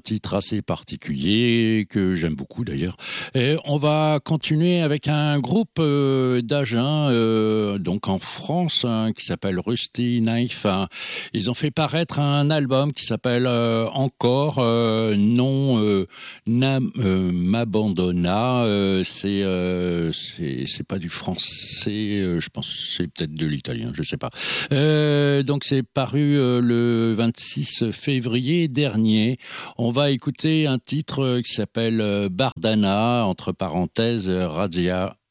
titre assez particulier que j'aime beaucoup d'ailleurs. Et on va continuer avec un groupe d'Agen, donc en France, qui s'appelle Rusty Knife. Ils ont fait paraître un album qui s'appelle encore Non M'abandonna. C'est pas du français, je pense que c'est peut-être de l'italien, je sais pas. Donc c'est paru le 26 février dernier. On va écouter un titre qui s'appelle Bardana, entre parenthèses Razzia.